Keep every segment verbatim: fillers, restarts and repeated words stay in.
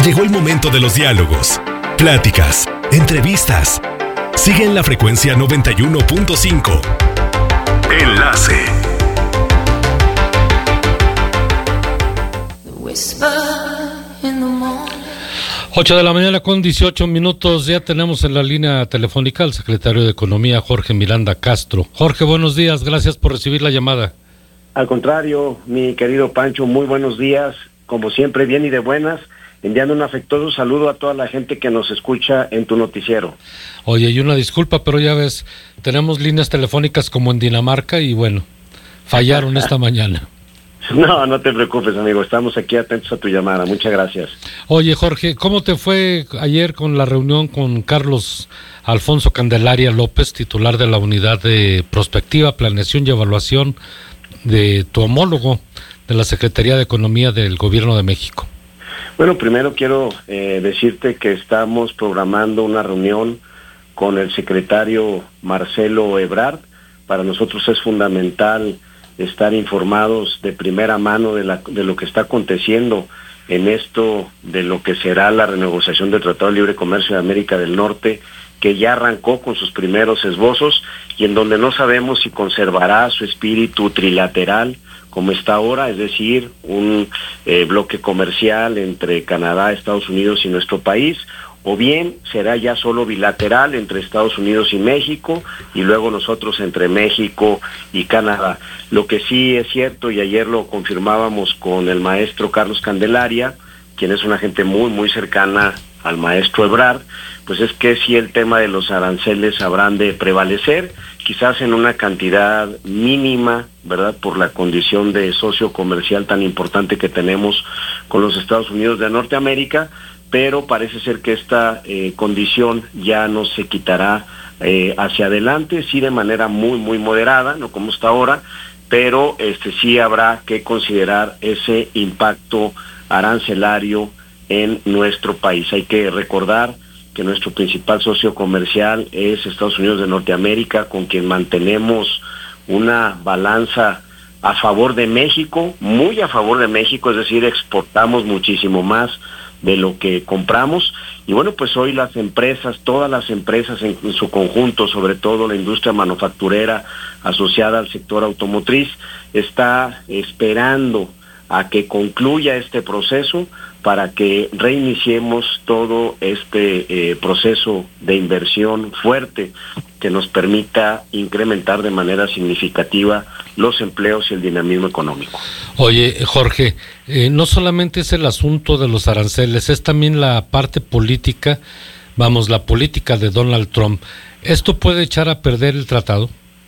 Llegó el momento de los diálogos, pláticas, entrevistas. Sigue en la frecuencia noventa y uno punto cinco. Enlace. ocho de la mañana con dieciocho minutos. Ya tenemos en la línea telefónica al secretario de Economía, Jorge Miranda Castro. Jorge, buenos días. Gracias por recibir la llamada. Al contrario, mi querido Pancho, muy buenos días. Como siempre, bien y de buenas. Enviando un afectuoso saludo a toda la gente que nos escucha en tu noticiero. Oye, y una disculpa, pero ya ves, tenemos líneas telefónicas como en Dinamarca y bueno, fallaron esta mañana. No, no te preocupes, amigo, estamos aquí atentos a tu llamada. Muchas gracias. Oye, Jorge, ¿cómo te fue ayer con la reunión con Carlos Alfonso Candelaria López, titular de la Unidad de Prospectiva, Planeación y Evaluación de tu homólogo de la Secretaría de Economía del Gobierno de México? Bueno, primero quiero eh, decirte que estamos programando una reunión con el secretario Marcelo Ebrard. Para nosotros es fundamental estar informados de primera mano de, la, de lo que está aconteciendo en esto de lo que será la renegociación del Tratado de Libre Comercio de América del Norte, que ya arrancó con sus primeros esbozos y en donde no sabemos si conservará su espíritu trilateral como está ahora, es decir, un eh, bloque comercial entre Canadá, Estados Unidos y nuestro país, o bien será ya solo bilateral entre Estados Unidos y México, y luego nosotros entre México y Canadá. Lo que sí es cierto, y ayer lo confirmábamos con el maestro Carlos Candelaria, quien es una gente muy, muy cercana al maestro Ebrard, pues es que sí el tema de los aranceles habrán de prevalecer, quizás en una cantidad mínima, ¿verdad?, por la condición de socio comercial tan importante que tenemos con los Estados Unidos de Norteamérica, pero parece ser que esta eh, condición ya no se quitará eh, hacia adelante, sí de manera muy, muy moderada, no como está ahora, pero este sí habrá que considerar ese impacto arancelario en nuestro país. Hay que recordar que nuestro principal socio comercial es Estados Unidos de Norteamérica, con quien mantenemos una balanza a favor de México, muy a favor de México, es decir, exportamos muchísimo más de lo que compramos, y bueno, pues hoy las empresas, todas las empresas en, en su conjunto, sobre todo la industria manufacturera asociada al sector automotriz, está esperando a que concluya este proceso para que reiniciemos todo este eh, proceso de inversión fuerte que nos permita incrementar de manera significativa los empleos y el dinamismo económico. Oye, Jorge, eh, no solamente es el asunto de los aranceles, es también la parte política, vamos, la política de Donald Trump. ¿Esto puede echar a perder el tratado?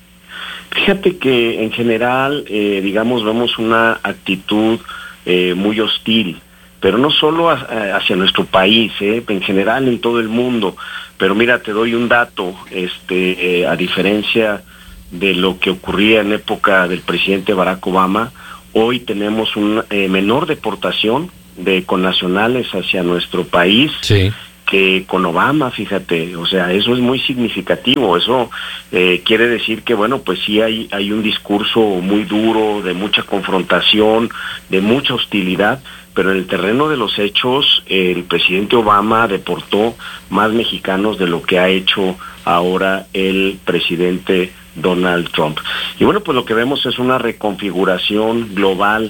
Fíjate que en general, eh, digamos, vemos una actitud eh, muy hostil, pero no solo a, a, hacia nuestro país, eh, en general en todo el mundo. Pero mira, te doy un dato, este, eh, a diferencia de lo que ocurría en época del presidente Barack Obama, hoy tenemos una eh, menor deportación de connacionales hacia nuestro país. Sí. Que con Obama, fíjate, o sea, eso es muy significativo. Eso eh, quiere decir que, bueno, pues sí hay, hay un discurso muy duro, de mucha confrontación, de mucha hostilidad, pero en el terreno de los hechos, eh, el presidente Obama deportó más mexicanos de lo que ha hecho ahora el presidente Donald Trump. Y bueno, pues lo que vemos es una reconfiguración global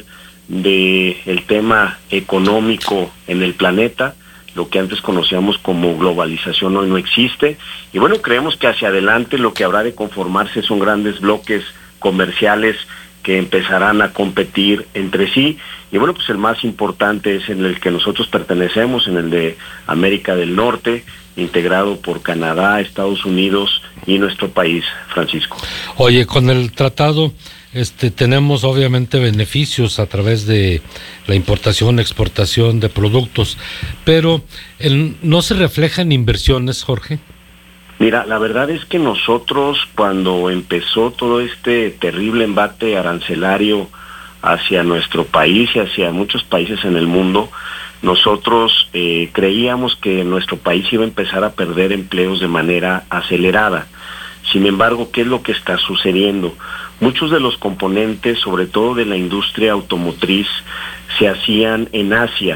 de el tema económico en el planeta. Lo que antes conocíamos como globalización hoy no existe, y bueno, creemos que hacia adelante lo que habrá de conformarse son grandes bloques comerciales que empezarán a competir entre sí, y bueno, pues el más importante es en el que nosotros pertenecemos, en el de América del Norte, integrado por Canadá, Estados Unidos y nuestro país, Francisco. Oye, con el tratado este tenemos obviamente beneficios a través de la importación, exportación de productos, pero el, ¿no se refleja en inversiones, Jorge? Mira, la verdad es que nosotros, cuando empezó todo este terrible embate arancelario hacia nuestro país y hacia muchos países en el mundo, nosotros eh, creíamos que nuestro país iba a empezar a perder empleos de manera acelerada. Sin embargo, ¿qué es lo que está sucediendo? Muchos de los componentes, sobre todo de la industria automotriz, se hacían en Asia,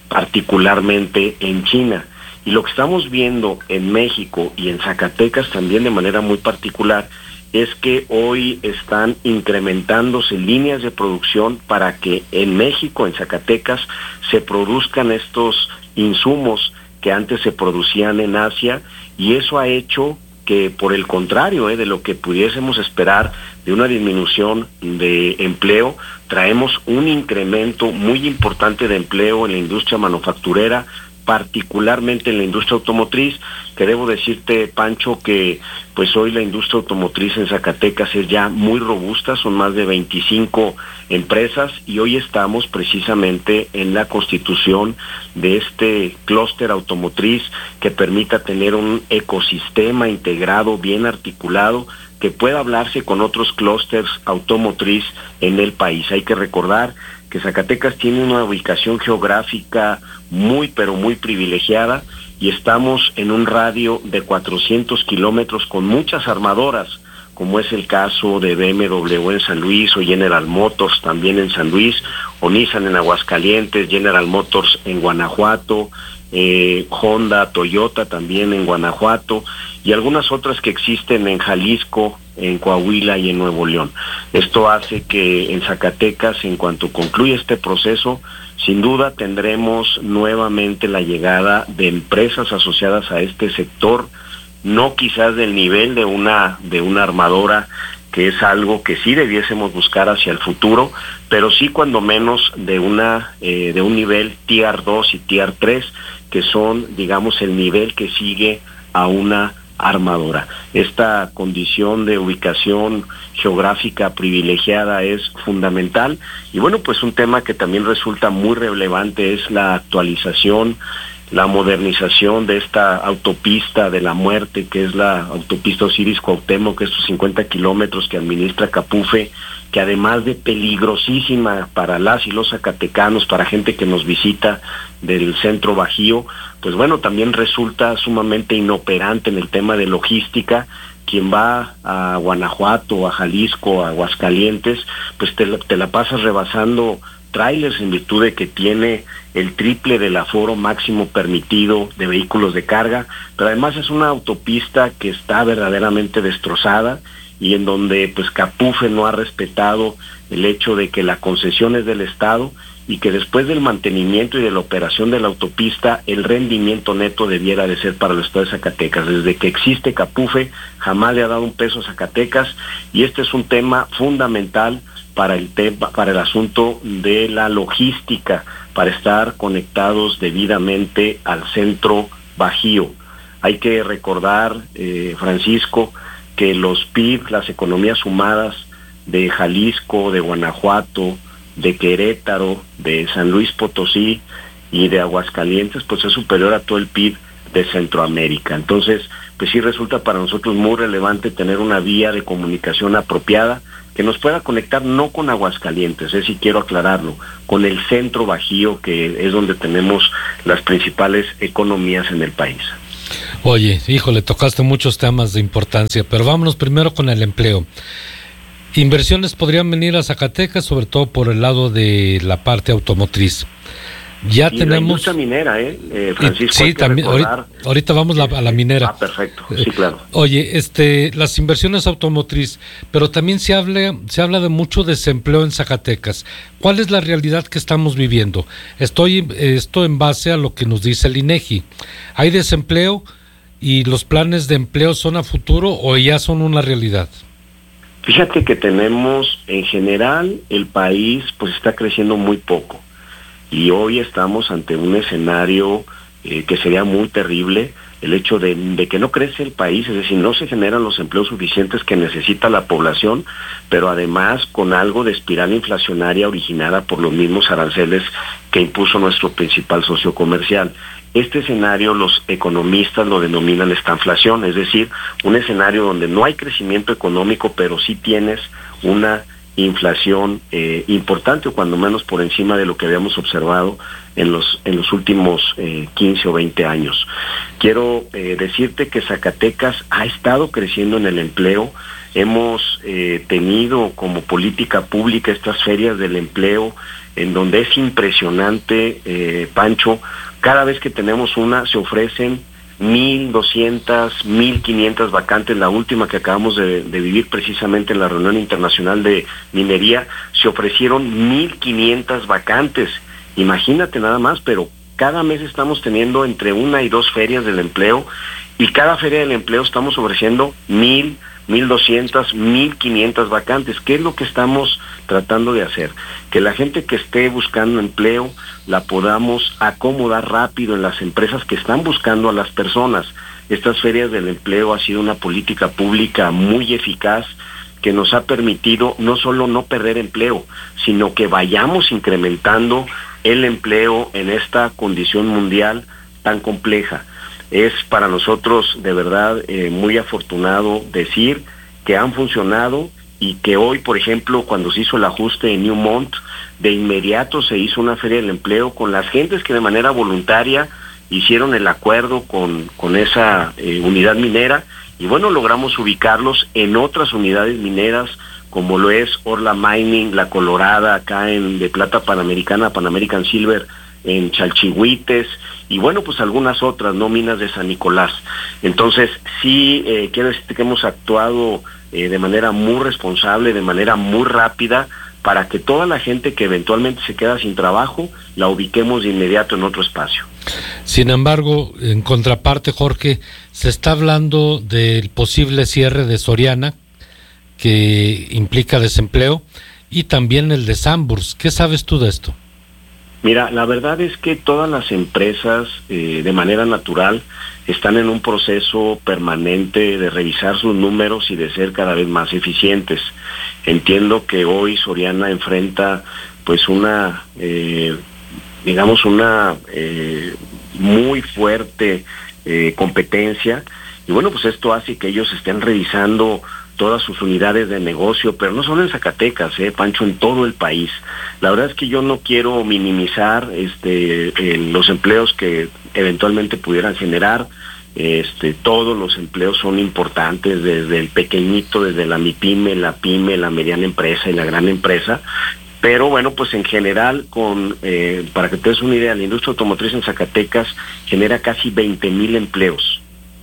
particularmente en China. Y lo que estamos viendo en México y en Zacatecas también de manera muy particular es que hoy están incrementándose líneas de producción para que en México, en Zacatecas, se produzcan estos insumos que antes se producían en Asia, y eso ha hecho que, por el contrario, eh, de lo que pudiésemos esperar de una disminución de empleo, traemos un incremento muy importante de empleo en la industria manufacturera, particularmente en la industria automotriz, que debo decirte, Pancho, que pues hoy la industria automotriz en Zacatecas es ya muy robusta, son más de veinticinco empresas, y hoy estamos precisamente en la constitución de este clúster automotriz que permita tener un ecosistema integrado, bien articulado, que pueda hablarse con otros clústeres automotriz en el país. Hay que recordar que Zacatecas tiene una ubicación geográfica muy, pero muy privilegiada, y estamos en un radio de cuatrocientos kilómetros con muchas armadoras, como es el caso de B M W en San Luis, o General Motors también en San Luis, o Nissan en Aguascalientes, General Motors en Guanajuato, eh, Honda, Toyota también en Guanajuato, y algunas otras que existen en Jalisco, en Coahuila y en Nuevo León. Esto hace que en Zacatecas, en cuanto concluya este proceso, sin duda tendremos nuevamente la llegada de empresas asociadas a este sector, no quizás del nivel de una de una armadora, que es algo que sí debiésemos buscar hacia el futuro, pero sí cuando menos de una eh, de un nivel Tier dos y Tier tres, que son, digamos, el nivel que sigue a una armadora. Esta condición de ubicación geográfica privilegiada es fundamental, y bueno, pues un tema que también resulta muy relevante es la actualización, la modernización de esta autopista de la muerte, que es la autopista Osiris-Cuauhtémoc, estos cincuenta kilómetros que administra Capufe, que además de peligrosísima para las y los zacatecanos, para gente que nos visita del centro Bajío, pues bueno, también resulta sumamente inoperante en el tema de logística. Quien va a Guanajuato, a Jalisco, a Aguascalientes, pues te, te la pasas rebasando trailers en virtud de que tiene el triple del aforo máximo permitido de vehículos de carga, pero además es una autopista que está verdaderamente destrozada, y en donde pues Capufe no ha respetado el hecho de que la concesión es del Estado, y que después del mantenimiento y de la operación de la autopista, el rendimiento neto debiera de ser para el Estado de Zacatecas. Desde que existe Capufe, jamás le ha dado un peso a Zacatecas, y este es un tema fundamental para el tema, para el asunto de la logística, para estar conectados debidamente al centro Bajío. Hay que recordar, eh, Francisco, que los P I B, las economías sumadas de Jalisco, de Guanajuato, de Querétaro, de San Luis Potosí y de Aguascalientes, pues es superior a todo el P I B de Centroamérica. Entonces, pues sí resulta para nosotros muy relevante tener una vía de comunicación apropiada que nos pueda conectar no con Aguascalientes, es si quiero aclararlo, con el centro Bajío, que es donde tenemos las principales economías en el país. Oye, híjole, tocaste muchos temas de importancia, pero vámonos primero con el empleo. Inversiones podrían venir a Zacatecas, sobre todo por el lado de la parte automotriz. Ya y tenemos la industria minera, ¿eh, eh Francisco? Sí, también. Ahorita, ahorita vamos la, a la minera. Ah, perfecto. Sí, claro. Oye, este, las inversiones automotriz, pero también se habla, se habla de mucho desempleo en Zacatecas. ¿Cuál es la realidad que estamos viviendo? Estoy, esto en base a lo que nos dice el INEGI. ¿Hay desempleo y los planes de empleo son a futuro o ya son una realidad? Fíjate que tenemos, en general, el país pues está creciendo muy poco. Y hoy estamos ante un escenario eh, que sería muy terrible, el hecho de, de que no crece el país, es decir, no se generan los empleos suficientes que necesita la población, pero además con algo de espiral inflacionaria originada por los mismos aranceles que impuso nuestro principal socio comercial. Este escenario los economistas lo denominan estanflación, es decir, un escenario donde no hay crecimiento económico, pero sí tienes una inflación eh, importante, o cuando menos por encima de lo que habíamos observado en los en los últimos eh, quince o veinte años. Quiero eh, decirte que Zacatecas ha estado creciendo en el empleo. Hemos eh, tenido como política pública estas ferias del empleo en donde es impresionante, eh, Pancho, cada vez que tenemos una se ofrecen mil doscientas, mil quinientas vacantes. La última que acabamos de, de vivir precisamente en la reunión internacional de minería, se ofrecieron mil quinientas vacantes. Imagínate nada más, pero cada mes estamos teniendo entre una y dos ferias del empleo, y cada feria del empleo estamos ofreciendo mil, mil doscientas, mil quinientas vacantes. ¿Qué es lo que estamos tratando de hacer? Que la gente que esté buscando empleo la podamos acomodar rápido en las empresas que están buscando a las personas. Estas ferias del empleo ha sido una política pública muy eficaz que nos ha permitido no solo no perder empleo, sino que vayamos incrementando el empleo en esta condición mundial tan compleja. Es para nosotros de verdad eh, muy afortunado decir que han funcionado, y que hoy, por ejemplo, cuando se hizo el ajuste en Newmont, de inmediato se hizo una feria del empleo con las gentes que de manera voluntaria hicieron el acuerdo con, con esa eh, unidad minera, y bueno, logramos ubicarlos en otras unidades mineras, como lo es Orla Mining, La Colorada, acá en de Plata Panamericana, Pan American Silver, en Chalchihuites, y bueno, pues algunas otras, no minas de San Nicolás. Entonces, sí, eh, quiero decirte que hemos actuado eh, de manera muy responsable, de manera muy rápida, para que toda la gente que eventualmente se queda sin trabajo, la ubiquemos de inmediato en otro espacio. Sin embargo, en contraparte, Jorge, se está hablando del posible cierre de Soriana, que implica desempleo, y también el de Sanborns. ¿Qué sabes tú de esto? Mira, la verdad es que todas las empresas, eh, de manera natural, están en un proceso permanente de revisar sus números y de ser cada vez más eficientes. Entiendo que hoy Soriana enfrenta, pues, una, eh, digamos, una eh, muy fuerte eh, competencia, y bueno, pues esto hace que ellos estén revisando todas sus unidades de negocio, pero no solo en Zacatecas, eh, Pancho, en todo el país. La verdad es que yo no quiero minimizar este eh, los empleos que eventualmente pudieran generar. Este, todos los empleos son importantes, desde el pequeñito, desde la MIPYME, la PYME, la mediana empresa y la gran empresa. Pero bueno, pues en general, con eh, para que te des una idea, la industria automotriz en Zacatecas genera casi veinte mil empleos,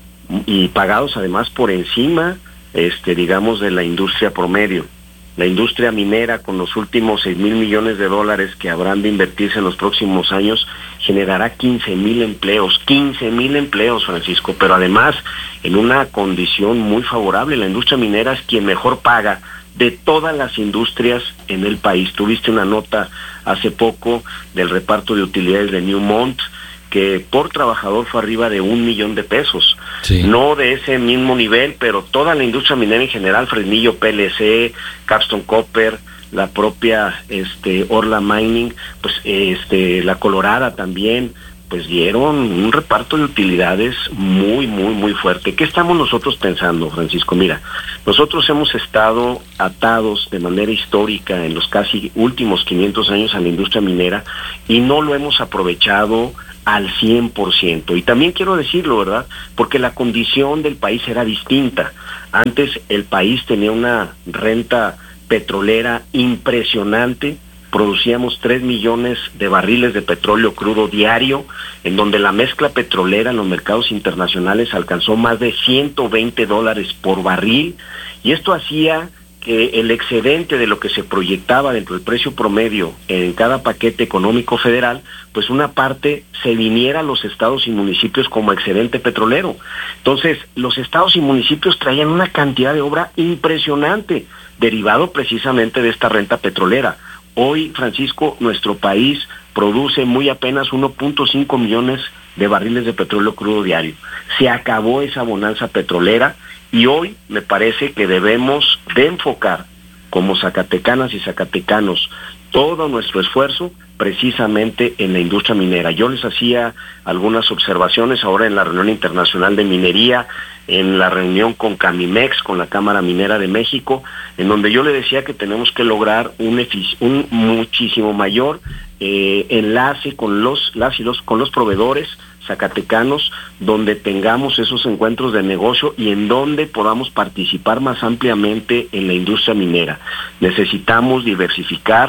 y pagados además por encima, este, digamos, de la industria promedio. La industria minera, con los últimos seis mil millones de dólares que habrán de invertirse en los próximos años, generará quince mil empleos, quince mil empleos, Francisco, pero además en una condición muy favorable. La industria minera es quien mejor paga de todas las industrias en el país. Tuviste una nota hace poco del reparto de utilidades de Newmont, que por trabajador fue arriba de un millón de pesos. Sí. No de ese mismo nivel, pero toda la industria minera en general, Fresnillo, P L C, Capstone Copper, la propia este Orla Mining, pues este La Colorada también, pues dieron un reparto de utilidades muy, muy, muy fuerte. ¿Qué estamos nosotros pensando, Francisco? Mira, nosotros hemos estado atados de manera histórica en los casi últimos quinientos años a la industria minera, y no lo hemos aprovechado al cien por ciento. Y también quiero decirlo, ¿verdad? Porque la condición del país era distinta. Antes el país tenía una renta petrolera impresionante. Producíamos tres millones de barriles de petróleo crudo diario, en donde la mezcla petrolera en los mercados internacionales alcanzó más de ciento veinte dólares por barril, y esto hacía que el excedente de lo que se proyectaba dentro del precio promedio en cada paquete económico federal, pues una parte se viniera a los estados y municipios como excedente petrolero. Entonces, los estados y municipios traían una cantidad de obra impresionante, derivado precisamente de esta renta petrolera. Hoy, Francisco, nuestro país produce muy apenas uno punto cinco millones de barriles de petróleo crudo diario. Se acabó esa bonanza petrolera, y hoy me parece que debemos de enfocar como zacatecanas y zacatecanos todo nuestro esfuerzo precisamente en la industria minera. Yo les hacía algunas observaciones ahora en la reunión internacional de minería, en la reunión con Camimex, con la Cámara Minera de México, en donde yo le decía que tenemos que lograr un, efic- un muchísimo mayor eh, enlace con los, las y los, con los proveedores zacatecanos, donde tengamos esos encuentros de negocio y en donde podamos participar más ampliamente en la industria minera. Necesitamos diversificar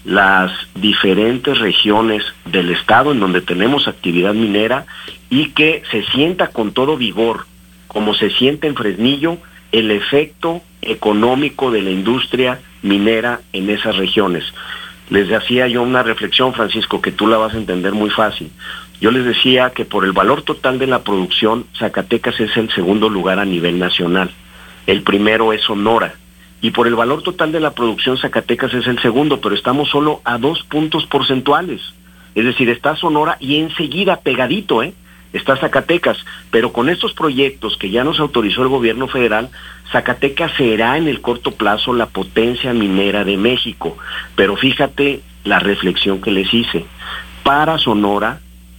las diferentes regiones del estado en donde tenemos actividad minera y que se sienta con todo vigor, como se siente en Fresnillo, el efecto económico de la industria minera en esas regiones. Les hacía yo una reflexión, Francisco, que tú la vas a entender muy fácil. Yo les decía que por el valor total de la producción, Zacatecas es el segundo lugar a nivel nacional. El primero es Sonora. Y por el valor total de la producción, Zacatecas es el segundo, pero estamos solo a dos puntos porcentuales. Es decir, está Sonora y enseguida pegadito, ¿eh? Está Zacatecas, pero con estos proyectos que ya nos autorizó el gobierno federal, Zacatecas será en el corto plazo la potencia minera de México. Pero fíjate la reflexión que les hice. Para Sonora,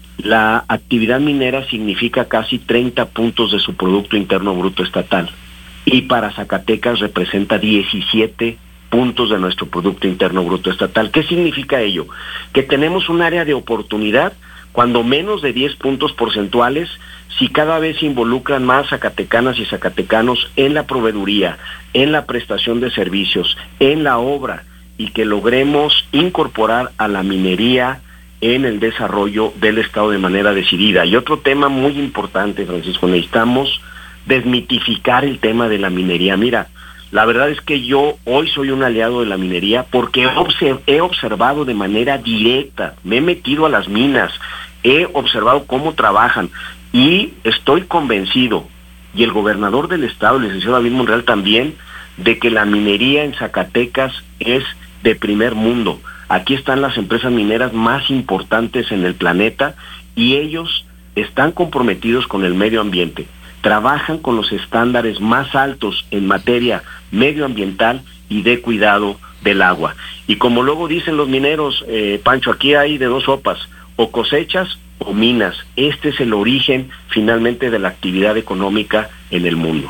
la actividad minera significa casi treinta puntos de su Producto Interno Bruto estatal. Y para Zacatecas representa diecisiete puntos de nuestro Producto Interno Bruto estatal. ¿Qué significa ello? Que tenemos un área de oportunidad, cuando menos de diez puntos porcentuales, si cada vez se involucran más zacatecanas y zacatecanos en la proveeduría, en la prestación de servicios, en la obra, y que logremos incorporar a la minería en el desarrollo del Estado de manera decidida. Y otro tema muy importante, Francisco, necesitamos desmitificar el tema de la minería. Mira, la verdad es que yo hoy soy un aliado de la minería porque he, observ- he observado de manera directa, me he metido a las minas, he observado cómo trabajan y estoy convencido, y el gobernador del estado, el licenciado David Monreal también, de que la minería en Zacatecas es de primer mundo. Aquí están las empresas mineras más importantes en el planeta y ellos están comprometidos con el medio ambiente. Trabajan con los estándares más altos en materia medioambiental y de cuidado del agua. Y como luego dicen los mineros, eh, Pancho, aquí hay de dos sopas, o cosechas o minas. Este es el origen finalmente de la actividad económica en el mundo.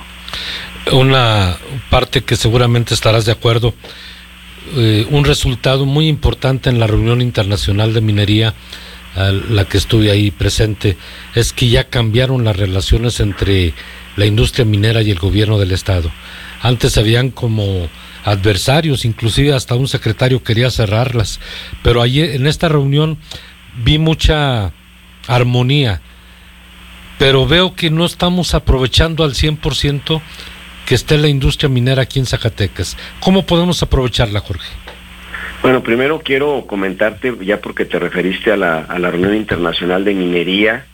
Una parte que seguramente estarás de acuerdo, eh, un resultado muy importante en la reunión internacional de minería, a la que estuve ahí presente, es que ya cambiaron las relaciones entre la industria minera y el gobierno del estado. Antes se veían como adversarios, inclusive hasta un secretario quería cerrarlas, pero ayer en esta reunión vi mucha armonía, pero veo que no estamos aprovechando al cien por ciento que esté la industria minera aquí en Zacatecas. ¿Cómo podemos aprovecharla, Jorge? Bueno, primero quiero comentarte, ya porque te referiste a la, a la reunión internacional de minería,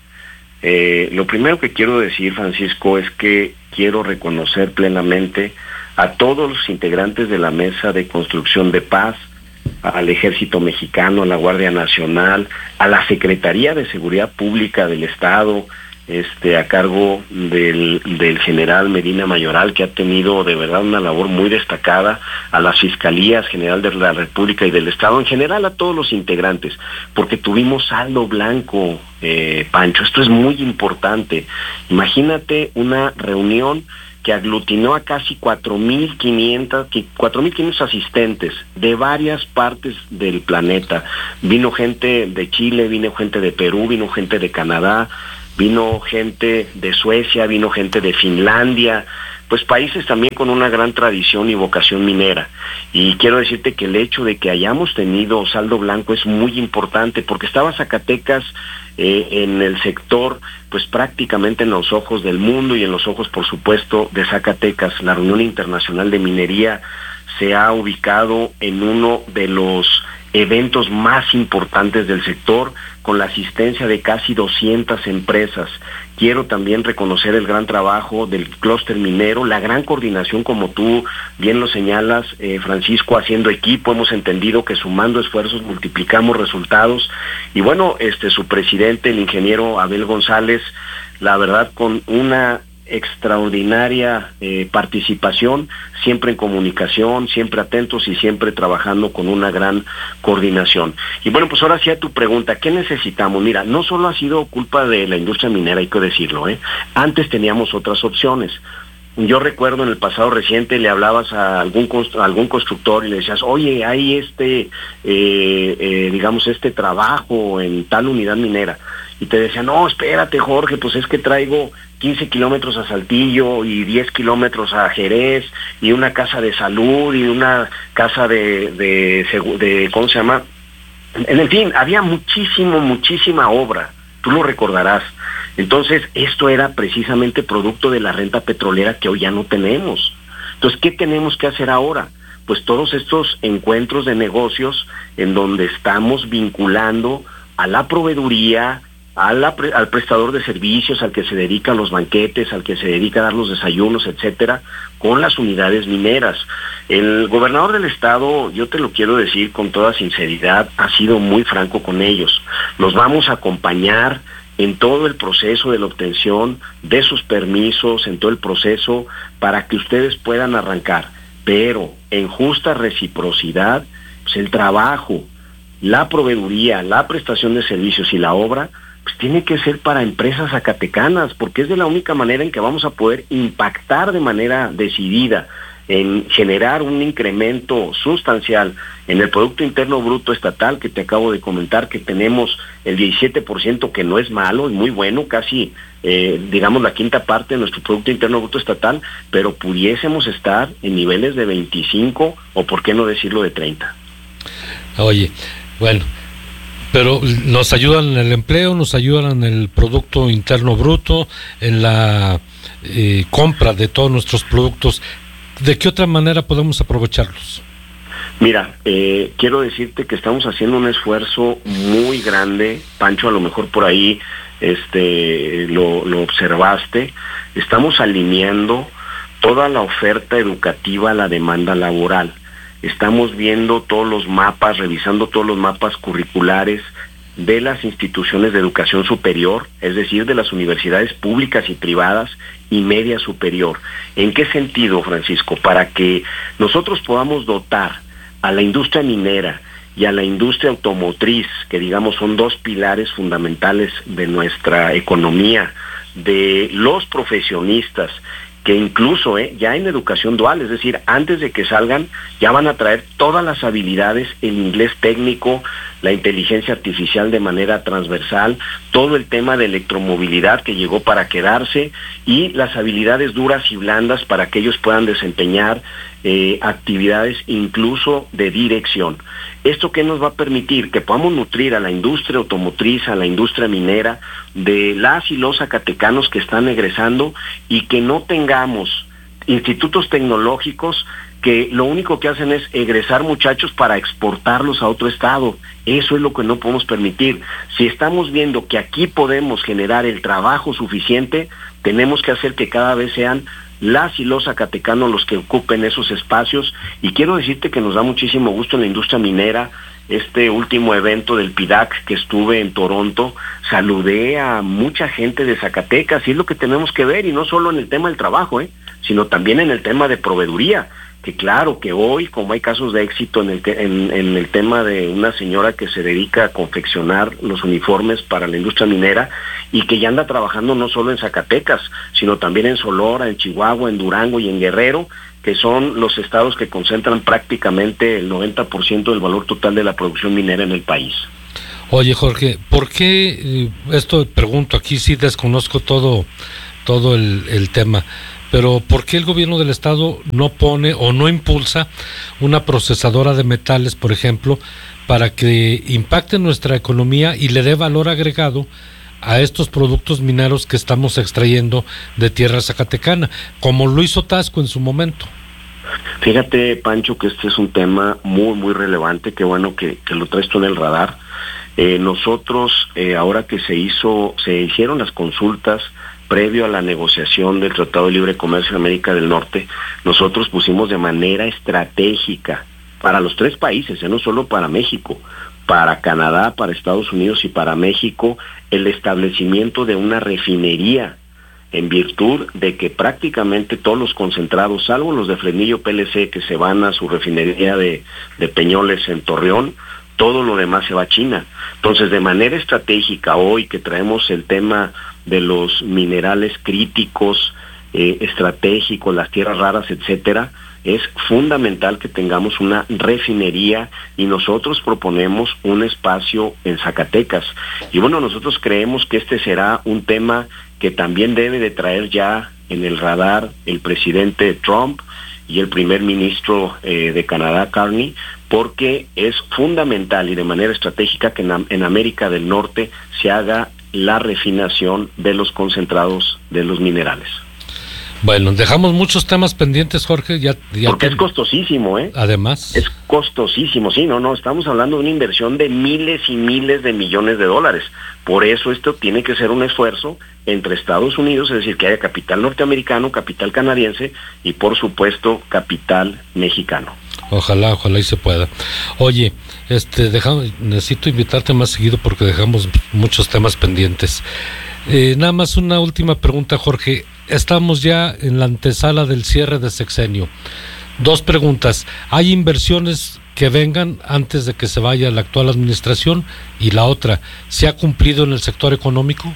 eh, lo primero que quiero decir, Francisco, es que quiero reconocer plenamente a todos los integrantes de la Mesa de Construcción de Paz, al Ejército Mexicano, a la Guardia Nacional, a la Secretaría de Seguridad Pública del Estado, este, a cargo del, del general Medina Mayoral, que ha tenido de verdad una labor muy destacada, a las Fiscalías General de la República y del Estado, en general a todos los integrantes, porque tuvimos saldo blanco, eh, Pancho, esto es muy importante. Imagínate una reunión que aglutinó a casi cuatro mil quinientos asistentes de varias partes del planeta. Vino gente de Chile, vino gente de Perú, vino gente de Canadá, vino gente de Suecia, vino gente de Finlandia, pues países también con una gran tradición y vocación minera. Y quiero decirte que el hecho de que hayamos tenido saldo blanco es muy importante, porque estaba Zacatecas eh, en el sector, pues prácticamente en los ojos del mundo y en los ojos, por supuesto, de Zacatecas. La Reunión Internacional de Minería se ha ubicado en uno de los eventos más importantes del sector, con la asistencia de casi doscientas empresas. Quiero también reconocer el gran trabajo del clúster minero, la gran coordinación, como tú bien lo señalas, eh, Francisco, haciendo equipo. Hemos entendido que sumando esfuerzos multiplicamos resultados. Y bueno, este su presidente, el ingeniero Abel González, la verdad, con una extraordinaria eh, participación, siempre en comunicación, siempre atentos y siempre trabajando con una gran coordinación. Y bueno, pues ahora sí a tu pregunta, ¿qué necesitamos? Mira, no solo ha sido culpa de la industria minera, hay que decirlo, ¿eh? Antes teníamos otras opciones. Yo recuerdo en el pasado reciente le hablabas a algún a algún constructor y le decías, oye, hay este, eh, eh, digamos, este trabajo en tal unidad minera. y te decían, no, espérate Jorge, pues es que traigo quince kilómetros a Saltillo y diez kilómetros a Jerez y una casa de salud y una casa de, de, de, de ¿cómo se llama? En fin, había muchísimo, muchísima obra, tú lo recordarás. Entonces, esto era precisamente producto de la renta petrolera que hoy ya no tenemos. Entonces, ¿qué tenemos que hacer ahora? Pues todos estos encuentros de negocios en donde estamos vinculando a la proveeduría, a la, al prestador de servicios, al que se dedica a los banquetes, al que se dedica a dar los desayunos, etcétera, con las unidades mineras. El gobernador del estado, yo te lo quiero decir con toda sinceridad, ha sido muy franco con ellos. Los vamos a acompañar en todo el proceso de la obtención de sus permisos, en todo el proceso para que ustedes puedan arrancar, pero en justa reciprocidad, pues el trabajo, la proveeduría, la prestación de servicios y la obra, pues tiene que ser para empresas zacatecanas, porque es de la única manera en que vamos a poder impactar de manera decidida en generar un incremento sustancial en el Producto Interno Bruto estatal, que te acabo de comentar que tenemos el diecisiete por ciento, que no es malo, es muy bueno, casi eh, digamos la quinta parte de nuestro Producto Interno Bruto estatal, pero pudiésemos estar en niveles de veinticinco o por qué no decirlo de treinta. Oye, bueno, pero nos ayudan en el empleo, nos ayudan en el Producto Interno Bruto, en la eh, compra de todos nuestros productos. ¿De qué otra manera podemos aprovecharlos? Mira, eh, quiero decirte que estamos haciendo un esfuerzo muy grande, Pancho, a lo mejor por ahí este lo, lo observaste. Estamos alineando toda la oferta educativa a la demanda laboral. Estamos viendo todos los mapas, revisando todos los mapas curriculares de las instituciones de educación superior, es decir, de las universidades públicas y privadas y media superior. ¿En qué sentido, Francisco? Para que nosotros podamos dotar a la industria minera y a la industria automotriz, que digamos son dos pilares fundamentales de nuestra economía, de los profesionistas, que incluso eh, ya en educación dual, es decir, antes de que salgan, ya van a traer todas las habilidades, el inglés técnico, la inteligencia artificial de manera transversal, todo el tema de electromovilidad que llegó para quedarse y las habilidades duras y blandas para que ellos puedan desempeñar eh, actividades incluso de dirección. ¿Esto qué nos va a permitir? Que podamos nutrir a la industria automotriz, a la industria minera, de las y los zacatecanos que están egresando y que no tengamos institutos tecnológicos que lo único que hacen es egresar muchachos para exportarlos a otro estado. Eso es lo que no podemos permitir. Si estamos viendo que aquí podemos generar el trabajo suficiente, tenemos que hacer que cada vez sean las y los zacatecanos los que ocupen esos espacios. Y quiero decirte que nos da muchísimo gusto en la industria minera. Este último evento del P I D A C que estuve en Toronto, saludé a mucha gente de Zacatecas, y es lo que tenemos que ver, y no solo en el tema del trabajo, ¿eh? sino también en el tema de proveeduría, que claro que hoy, como hay casos de éxito en el, te, en, en el tema de una señora que se dedica a confeccionar los uniformes para la industria minera, y que ya anda trabajando no solo en Zacatecas, sino también en Sonora, en Chihuahua, en Durango y en Guerrero, que son los estados que concentran prácticamente el noventa por ciento del valor total de la producción minera en el país. Oye, Jorge, ¿por qué, esto pregunto, aquí sí desconozco todo, todo el, el tema, pero ¿por qué el gobierno del estado no pone o no impulsa una procesadora de metales, por ejemplo, para que impacte nuestra economía y le dé valor agregado a estos productos mineros que estamos extrayendo de tierra zacatecana, como lo hizo Tasco en su momento? Fíjate, Pancho, que este es un tema muy, muy relevante, qué bueno que, que lo traes tú en el radar. Eh, nosotros, eh, ahora que se hizo, se hicieron las consultas previo a la negociación del Tratado de Libre Comercio de América del Norte, nosotros pusimos de manera estratégica para los tres países, eh, no solo para México, para Canadá, para Estados Unidos y para México, el establecimiento de una refinería, en virtud de que prácticamente todos los concentrados, salvo los de Fresnillo P L C que se van a su refinería de, de Peñoles en Torreón, todo lo demás se va a China. Entonces, de manera estratégica, hoy que traemos el tema de los minerales críticos, eh, estratégicos, las tierras raras, etcétera, es fundamental que tengamos una refinería y nosotros proponemos un espacio en Zacatecas. Y bueno, nosotros creemos que este será un tema que también debe de traer ya en el radar el presidente Trump y el primer ministro eh, de Canadá, Carney, porque es fundamental y de manera estratégica que en, en América del Norte se haga la refinación de los concentrados de los minerales. Bueno, dejamos muchos temas pendientes, Jorge. Ya, ya Porque te... es costosísimo, ¿eh? Además. Es costosísimo, sí, no, no, estamos hablando de una inversión de miles y miles de millones de dólares. Por eso esto tiene que ser un esfuerzo entre Estados Unidos, es decir, que haya capital norteamericano, capital canadiense y, por supuesto, capital mexicano. Ojalá, ojalá y se pueda. Oye, este, dejamos, necesito invitarte más seguido porque dejamos muchos temas pendientes. Eh, nada más una última pregunta, Jorge. Estamos ya en la antesala del cierre de sexenio. Dos preguntas. ¿Hay inversiones que vengan antes de que se vaya la actual administración? Y la otra, ¿se ha cumplido en el sector económico?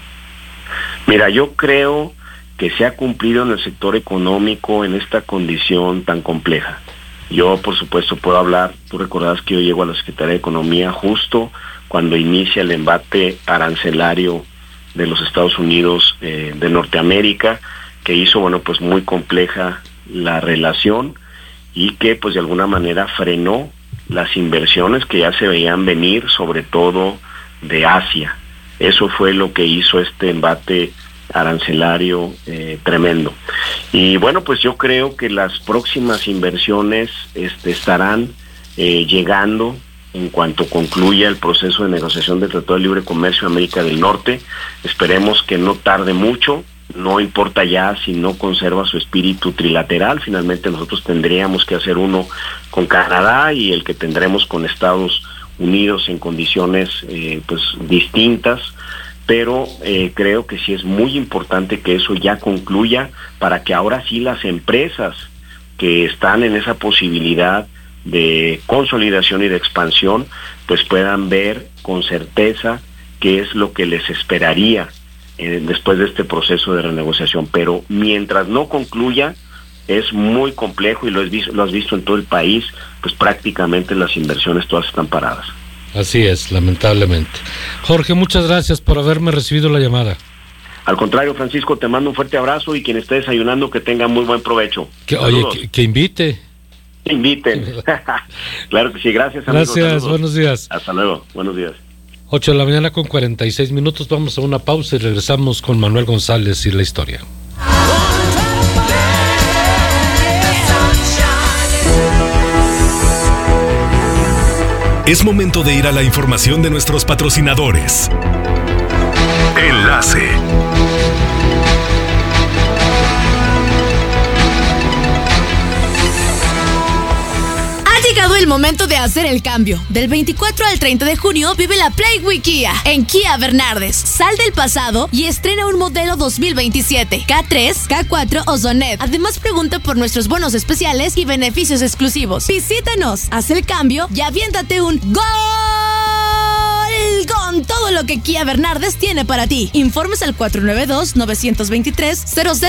Mira, yo creo que se ha cumplido en el sector económico en esta condición tan compleja. Yo, por supuesto, puedo hablar, tú recordarás que yo llego a la Secretaría de Economía justo cuando inicia el embate arancelario de los Estados Unidos eh, de Norteamérica, que hizo, bueno, pues muy compleja la relación y que, pues, de alguna manera frenó las inversiones que ya se veían venir, sobre todo de Asia. Eso fue lo que hizo este embate arancelario eh, tremendo. Y bueno, pues yo creo que las próximas inversiones este, estarán eh, llegando en cuanto concluya el proceso de negociación del Tratado de Libre Comercio de América del Norte. Esperemos que no tarde mucho, no importa ya si no conserva su espíritu trilateral. Finalmente nosotros tendríamos que hacer uno con Canadá y el que tendremos con Estados Unidos en condiciones eh, pues distintas, pero eh, creo que sí es muy importante que eso ya concluya para que ahora sí las empresas que están en esa posibilidad de consolidación y de expansión pues puedan ver con certeza qué es lo que les esperaría eh, después de este proceso de renegociación. Pero mientras no concluya es muy complejo y lo has visto, lo has visto en todo el país, pues prácticamente las inversiones todas están paradas. Así es, lamentablemente. Jorge, muchas gracias por haberme recibido la llamada. Al contrario, Francisco, te mando un fuerte abrazo y quien esté desayunando que tenga muy buen provecho. Que, oye, que, que invite. Que inviten. Claro que sí, gracias, amigos. Gracias, saludos. Buenos días. Hasta luego, buenos días. ocho de la mañana con cuarenta y seis minutos, vamos a una pausa y regresamos con Manuel González y la historia. Es momento de ir a la información de nuestros patrocinadores. Enlace. Ha llegado el momento de hacer el cambio. Del veinticuatro al treinta de junio vive la Play Week Kia en Kia Bernardes. Sal del pasado y estrena un modelo dos mil veintisiete, K tres, K cuatro o Sonet. Además, pregunta por nuestros bonos especiales y beneficios exclusivos. Visítanos, haz el cambio y aviéntate un ¡Gol! Con todo lo que Kia Bernardes tiene para ti. Informes al cuatro nueve dos, nueve dos tres, cero cero